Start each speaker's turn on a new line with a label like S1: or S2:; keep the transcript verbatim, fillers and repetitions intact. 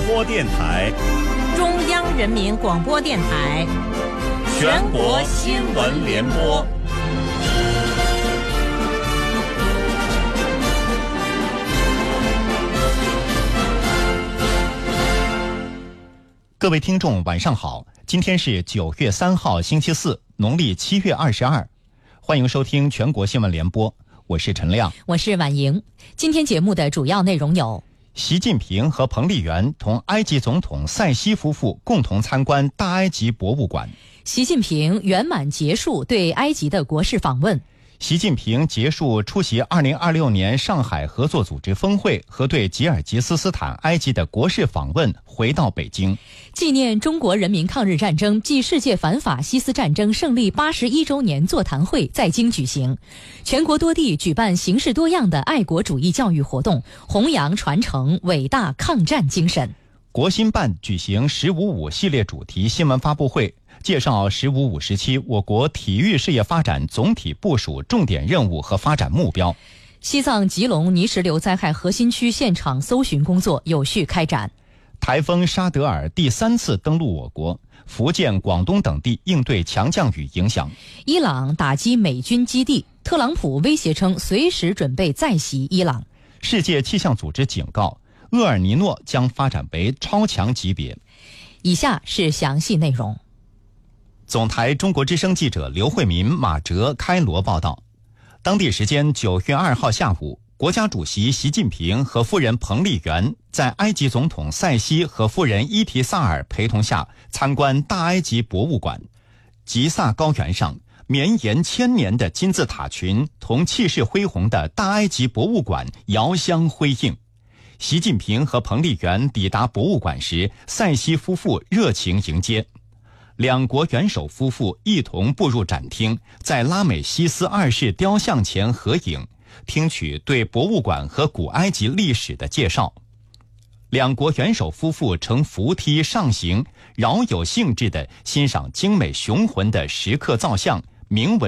S1: 播电台、
S2: 中央人民广播电台
S1: 全国新闻联播。各位听众晚上好，今天是九月三号星期四，农历七月二十二，欢迎收听全国新闻联播，我是陈亮，
S2: 我是婉莹。今天节目的主要内容有：
S1: 习近平和彭丽媛同埃及总统塞西夫妇共同参观大埃及博物馆。
S2: 习近平圆满结束对埃及的国事访问。
S1: 习近平结束出席二零二六年上海合作组织峰会和对吉尔吉斯斯坦、埃及的国事访问，回到北京。
S2: 纪念中国人民抗日战争暨世界反法西斯战争胜利八十一周年座谈会在京举行，全国多地举办形式多样的爱国主义教育活动，弘扬传承伟大抗战精神。
S1: 国新办举行十五五系列主题新闻发布会，介绍十五五时期我国体育事业发展总体部署重点任务和发展目标。
S2: 西藏吉隆泥石流灾害核心区现场搜寻工作有序开展。
S1: 台风沙德尔第三次登陆我国，福建、广东等地应对强降雨影响。
S2: 伊朗打击美军基地，特朗普威胁称随时准备再袭伊朗。
S1: 世界气象组织警告，厄尔尼诺将发展为超强级别。
S2: 以下是详细内容。
S1: 总台中国之声记者刘慧民、马哲开罗报道，当地时间九月二号下午，国家主席习近平和夫人彭丽媛在埃及总统塞西和夫人伊提萨尔陪同下参观大埃及博物馆。吉萨高原上，绵延千年的金字塔群同气势恢宏的大埃及博物馆遥相辉映。习近平和彭丽媛抵达博物馆时，塞西夫妇热情迎接。两国元首夫妇一同步入展厅，在拉美西斯二世雕像前合影，听取对博物馆和古埃及历史的介绍。两国元首夫妇乘扶梯上行，饶有兴致地欣赏精美雄浑的石刻造像，铭文